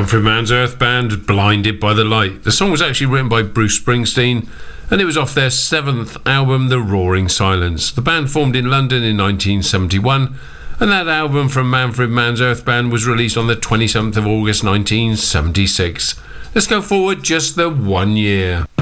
Manfred Mann's Earth Band, Blinded by the Light. The song was actually written by Bruce Springsteen, and it was off their 7th album, The Roaring Silence. The band formed in London in 1971, and that album from Manfred Mann's Earth Band was released on the 27th of August 1976. Let's go forward just the 1 year.